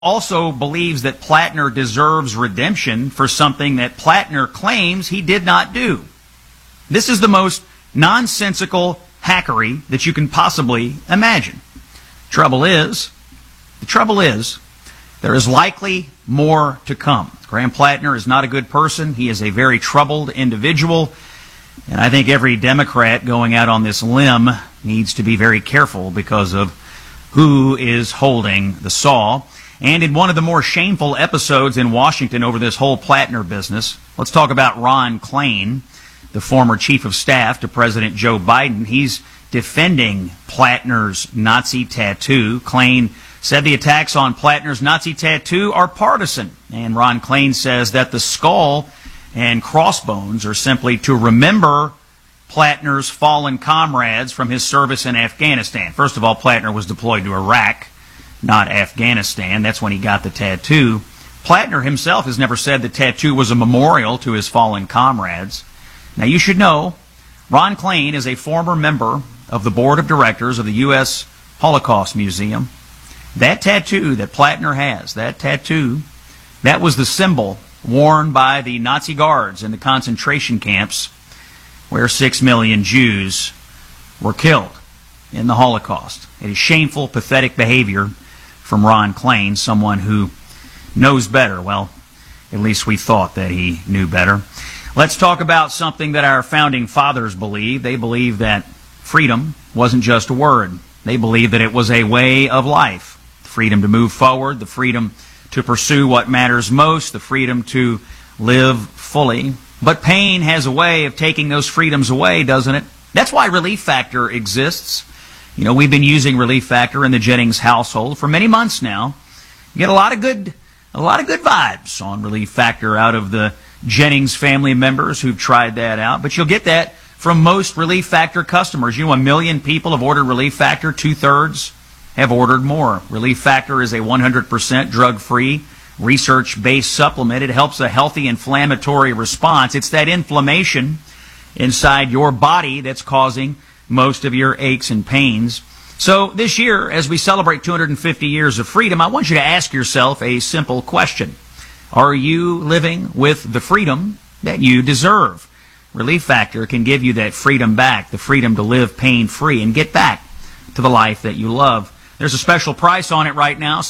also believes that Plattner deserves redemption for something that Plattner claims he did not do. This is the most nonsensical hackery that you can possibly imagine. The trouble is, there is likely more to come. Graham Plattner is not a good person. He is a very troubled individual. And I think every Democrat going out on this limb needs to be very careful because of who is holding the saw. And in one of the more shameful episodes in Washington over this whole Plattner business, let's talk about Ron Klain, the former chief of staff to President Joe Biden. He's defending Plattner's Nazi tattoo. Klain said the attacks on Plattner's Nazi tattoo are partisan. And Ron Klain says that the skull and crossbones are simply to remember Plattner's fallen comrades from his service in Afghanistan. First of all, Plattner was deployed to Iraq, not Afghanistan. That's when he got the tattoo. Plattner himself has never said the tattoo was a memorial to his fallen comrades. Now, you should know, Ron Klain is a former member of the board of directors of the U.S. Holocaust Museum. That tattoo that Plattner has, that was the symbol worn by the Nazi guards in the concentration camps where 6 million Jews were killed in the Holocaust. It is shameful, pathetic behavior from Ron Klain, someone who knows better. Well, at least we thought that he knew better. Let's talk about something that our founding fathers believed. They believed that freedom wasn't just a word. They believed that it was a way of life. The freedom to move forward, the freedom to pursue what matters most, the freedom to live fully. But pain has a way of taking those freedoms away, doesn't it? That's why Relief Factor exists. You know, we've been using Relief Factor in the Jennings household for many months now. You get a lot of good vibes on Relief Factor out of the Jennings family members who've tried that out. But you'll get that from most Relief Factor customers. You know, 1 million people have ordered Relief Factor. 2/3 have ordered more. Relief Factor is a 100% drug-free, research-based supplement. It helps a healthy inflammatory response. It's that inflammation inside your body that's causing most of your aches and pains. So this year, as we celebrate 250 years of freedom, I want you to ask yourself a simple question. Are you living with the freedom that you deserve? Relief Factor can give you that freedom back, the freedom to live pain-free and get back to the life that you love. There's a special price on it right now,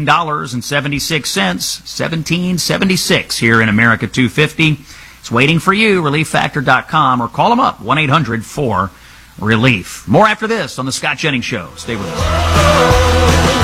$17.76, $17.76 here in America 250. It's waiting for you, ReliefFactor.com, or call them up, 1-800-4-RELIEF. More after this on The Scott Jennings Show. Stay with us.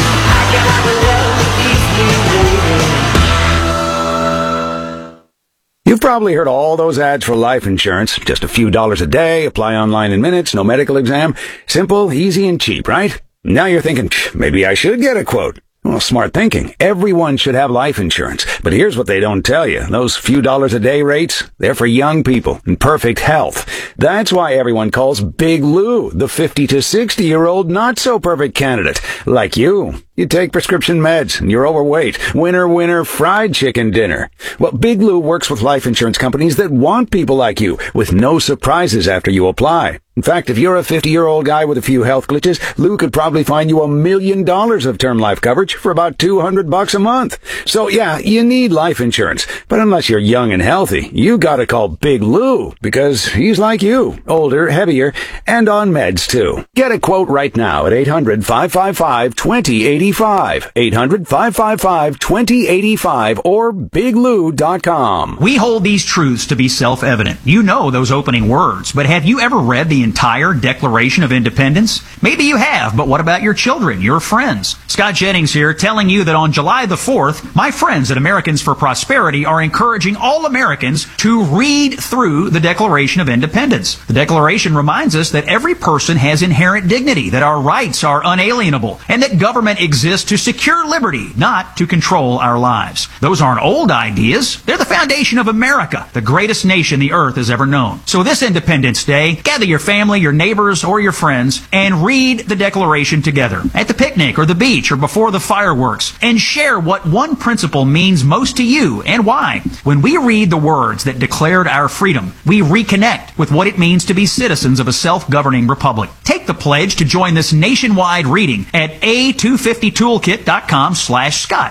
You've probably heard all those ads for life insurance. Just a few dollars a day, apply online in minutes, no medical exam. Simple, easy, and cheap, right? Now you're thinking, maybe I should get a quote. Well, smart thinking. Everyone should have life insurance. But here's what they don't tell you. Those few dollars a day rates, they're for young people in perfect health. That's why everyone calls Big Lou the 50 to 60-year-old not-so-perfect candidate. Like you. You take prescription meds and you're overweight. Winner, winner, fried chicken dinner. Well, Big Lou works with life insurance companies that want people like you with no surprises after you apply. In fact, if you're a 50-year-old guy with a few health glitches, Lou could probably find you $1 million of term life coverage for about $200 a month. So yeah, you need life insurance. But unless you're young and healthy, you gotta call Big Lou because he's like you, older, heavier, and on meds too. Get a quote right now at 800-555-2085. 800-555-2085 or biglou.com. We hold these truths to be self-evident. You know those opening words, but have you ever read the entire Declaration of Independence? Maybe you have, but what about your children, your friends? Scott Jennings here telling you that on July the 4th, my friends at Americans for Prosperity are encouraging all Americans to read through the Declaration of Independence. The Declaration reminds us that every person has inherent dignity, that our rights are unalienable, and that government exists to secure liberty, not to control our lives. Those aren't old ideas. They're the foundation of America, the greatest nation the earth has ever known. So this Independence Day, gather your family, your neighbors, or your friends, and read the Declaration together at the picnic or the beach or before the fireworks, and share what one principle means most to you and why. When we read the words that declared our freedom, we reconnect with what it means to be citizens of a self-governing republic. Take Make the pledge to join this nationwide reading at a250toolkit.com/Scott.